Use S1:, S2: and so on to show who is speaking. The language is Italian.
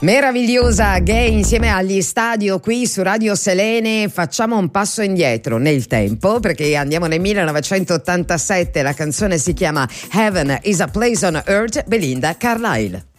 S1: Meravigliosa Gay insieme agli Stadio qui su Radio Selene. Facciamo un passo indietro nel tempo perché andiamo nel 1987. La canzone si chiama Heaven is a Place on Earth, Belinda Carlisle.